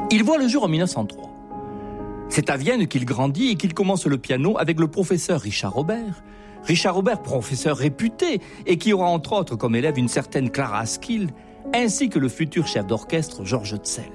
Il voit le jour en 1903. C'est à Vienne qu'il grandit et qu'il commence le piano avec le professeur Richard Robert. Richard Robert, professeur réputé et qui aura entre autres comme élève une certaine Clara Askill, ainsi que le futur chef d'orchestre Georges Tzell.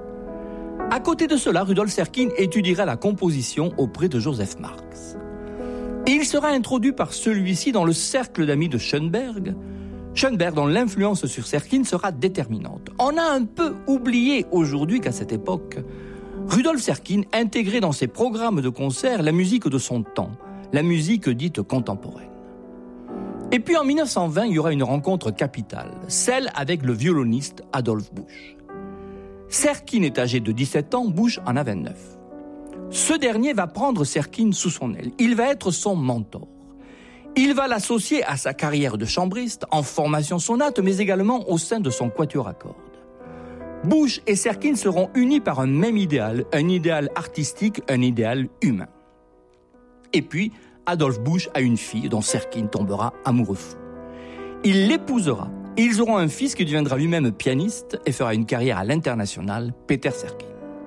À côté de cela, Rudolf Serkin étudiera la composition auprès de Joseph Marx. Et il sera introduit par celui-ci dans le cercle d'amis de Schoenberg. Schoenberg, dont l'influence sur Serkin sera déterminante. On a un peu oublié aujourd'hui qu'à cette époque, Rudolf Serkin intégrait dans ses programmes de concert la musique de son temps, la musique dite contemporaine. Et puis en 1920, il y aura une rencontre capitale, celle avec le violoniste Adolf Busch. Serkin est âgé de 17 ans, Busch en a 29. Ce dernier va prendre Serkin sous son aile. Il va être son mentor. Il va l'associer à sa carrière de chambriste, en formation sonate, mais également au sein de son quatuor à cordes. Busch et Serkin seront unis par un même idéal, un idéal artistique, un idéal humain. Et puis, Adolf Busch a une fille dont Serkin tombera amoureux fou. Il l'épousera. Ils auront un fils qui deviendra lui-même pianiste et fera une carrière à l'international, Peter Serkin.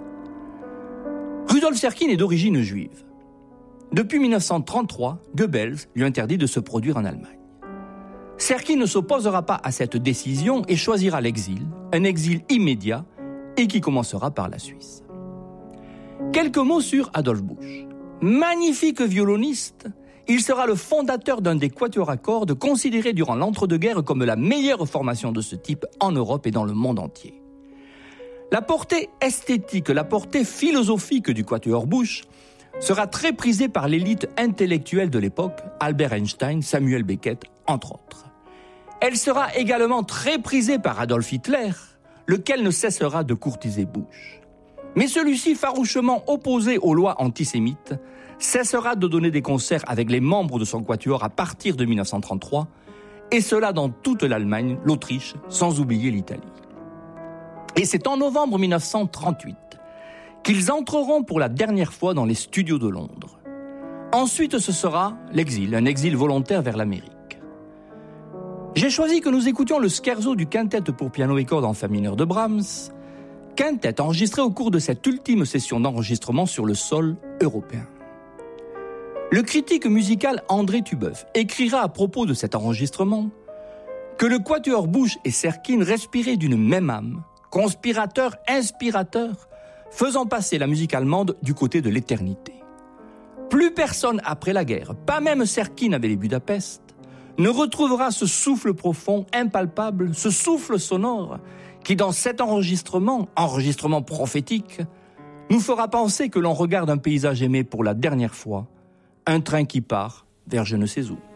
Rudolf Serkin est d'origine juive. Depuis 1933, Goebbels lui interdit de se produire en Allemagne. Serkin ne s'opposera pas à cette décision et choisira l'exil, un exil immédiat et qui commencera par la Suisse. Quelques mots sur Adolf Busch. Magnifique violoniste, il sera le fondateur d'un des quatuors à cordes considérés durant l'entre-deux-guerres comme la meilleure formation de ce type en Europe et dans le monde entier. La portée esthétique, la portée philosophique du quatuor Busch sera très prisée par l'élite intellectuelle de l'époque, Albert Einstein, Samuel Beckett, entre autres. Elle sera également très prisée par Adolf Hitler, lequel ne cessera de courtiser Busch. Mais celui-ci, farouchement opposé aux lois antisémites, cessera de donner des concerts avec les membres de son quatuor à partir de 1933, et cela dans toute l'Allemagne, l'Autriche, sans oublier l'Italie. Et c'est en novembre 1938 qu'ils entreront pour la dernière fois dans les studios de Londres. Ensuite, ce sera l'exil, un exil volontaire vers l'Amérique. J'ai choisi que nous écoutions le scherzo du quintet pour piano et cordes en fa mineur de Brahms, quintet enregistré au cours de cette ultime session d'enregistrement sur le sol européen. Le critique musical André Tubeuf écrira à propos de cet enregistrement que le quatuor Busch et Serkin respiraient d'une même âme, conspirateurs, inspirateurs, faisant passer la musique allemande du côté de l'éternité. Plus personne après la guerre, pas même Serkin avec les Budapest, ne retrouvera ce souffle profond, impalpable, ce souffle sonore qui, dans cet enregistrement prophétique, nous fera penser que l'on regarde un paysage aimé pour la dernière fois, un train qui part vers je ne sais où.